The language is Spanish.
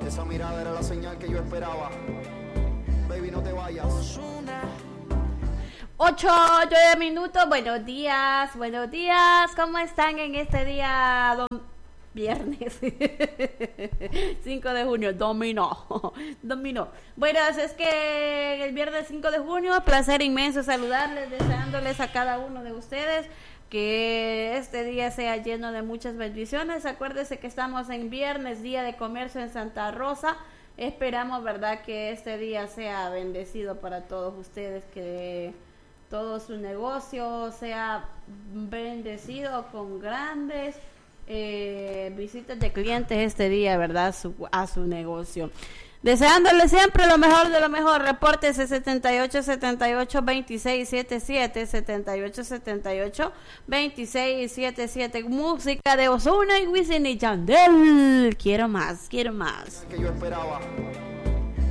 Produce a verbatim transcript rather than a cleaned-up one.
Esa mirada era la señal que yo esperaba. Baby, no te vayas. Ocho, nueve minutos, buenos días, buenos días, ¿cómo están en este día, don... viernes? cinco de junio, dominó, dominó. Bueno, es que el viernes cinco de junio, placer inmenso saludarles, deseándoles a cada uno de ustedes que este día sea lleno de muchas bendiciones. Acuérdense que estamos en viernes, día de comercio en Santa Rosa. Esperamos, verdad, que este día sea bendecido para todos ustedes, que todo su negocio sea bendecido con grandes eh, visitas de clientes este día, verdad, su, a su negocio. Deseándole siempre lo mejor de lo mejor. Repórtese setenta y ocho setenta y ocho veintiséis setenta y siete, setenta y ocho setenta y ocho veintiséis setenta y siete. Música de Ozuna y Wisin y Yandel. Quiero más, quiero más. Que yo esperaba.